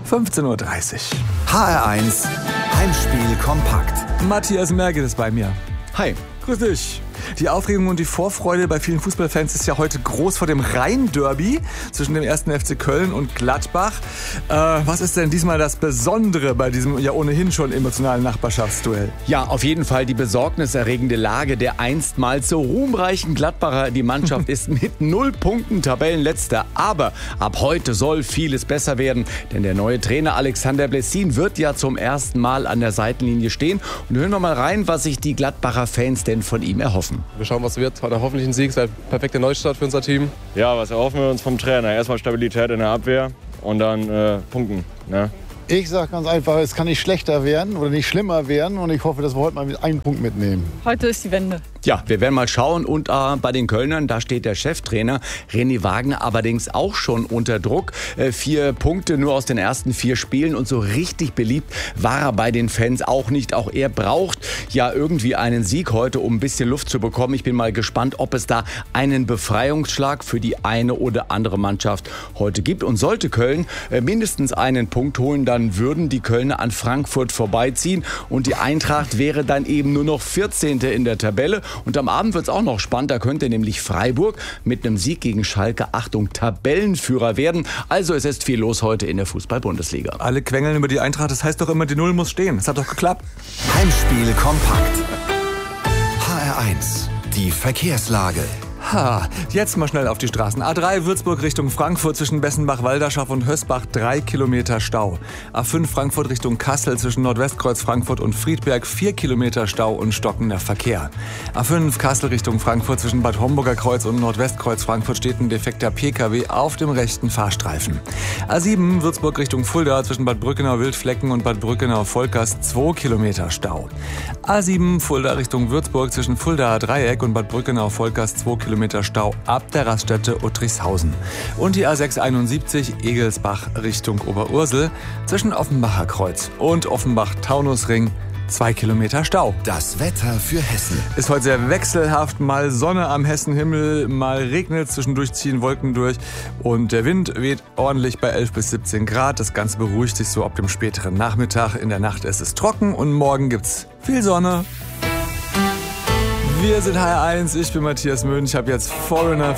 15:30 Uhr. HR1 Heimspiel kompakt. Matthias Merget ist bei mir. Hi. Grüß dich. Die Aufregung und die Vorfreude bei vielen Fußballfans ist ja heute groß vor dem Rhein-Derby zwischen dem 1. FC Köln und Gladbach. Was ist denn diesmal das Besondere bei diesem ja ohnehin schon emotionalen Nachbarschaftsduell? Ja, auf jeden Fall die besorgniserregende Lage der einstmals so ruhmreichen Gladbacher. Die Mannschaft ist mit 0 Punkten Tabellenletzter. Aber ab heute soll vieles besser werden. Denn der neue Trainer Alexander Blessin wird ja zum ersten Mal an der Seitenlinie stehen. Und hören wir mal rein, was sich die Gladbacher Fans denn von ihm erhoffen. Wir schauen, was wird. Heute hoffentlich ein Sieg, es ist ein perfekter Neustart für unser Team. Ja, was erhoffen wir uns vom Trainer? Erstmal Stabilität in der Abwehr und dann punkten. Ne? Ich sage ganz einfach, es kann nicht schlechter werden oder nicht schlimmer werden und ich hoffe, dass wir heute mal einen Punkt mitnehmen. Heute ist die Wende. Ja, wir werden mal schauen und bei den Kölnern, da steht der Cheftrainer René Wagner allerdings auch schon unter Druck. 4 Punkte nur aus den ersten 4 Spielen und so richtig beliebt war er bei den Fans auch nicht. Auch er braucht ja irgendwie einen Sieg heute, um ein bisschen Luft zu bekommen. Ich bin mal gespannt, ob es da einen Befreiungsschlag für die eine oder andere Mannschaft heute gibt. Und sollte Köln mindestens einen Punkt holen, dann würden die Kölner an Frankfurt vorbeiziehen und die Eintracht wäre dann eben nur noch 14. in der Tabelle. Und am Abend wird es auch noch spannend, da könnte nämlich Freiburg mit einem Sieg gegen Schalke, Achtung, Tabellenführer werden. Also es ist viel los heute in der Fußball-Bundesliga. Alle quengeln über die Eintracht, das heißt doch immer, die Null muss stehen. Das hat doch geklappt. Heimspiel kompakt. HR1 die Verkehrslage. Jetzt mal schnell auf die Straßen. A3 Würzburg Richtung Frankfurt zwischen Bessenbach-Walderschaft und Hösbach 3 Kilometer Stau. A5 Frankfurt Richtung Kassel zwischen Nordwestkreuz Frankfurt und Friedberg 4 Kilometer Stau und stockender Verkehr. A5 Kassel Richtung Frankfurt zwischen Bad Homburger Kreuz und Nordwestkreuz Frankfurt steht ein defekter PKW auf dem rechten Fahrstreifen. A7 Würzburg Richtung Fulda zwischen Bad Brückenau-Wildflecken und Bad Brückenau-Volkers 2 Kilometer Stau. A7 Fulda Richtung Würzburg zwischen Fuldaer Dreieck und Bad Brückenau-Volkers 2 Kilometer Stau ab der Raststätte Uttrichshausen. Und die A671 Egelsbach Richtung Oberursel zwischen Offenbacher Kreuz und Offenbach-Taunusring 2 Kilometer Stau. Das Wetter für Hessen. Ist heute sehr wechselhaft, mal Sonne am Hessenhimmel, mal regnet, zwischendurch ziehen Wolken durch und der Wind weht ordentlich bei 11 bis 17 Grad. Das Ganze beruhigt sich so ab dem späteren Nachmittag. In der Nacht ist es trocken und morgen gibt's viel Sonne. Wir sind HR1, ich bin Matthias Möhn, ich habe jetzt Foreigner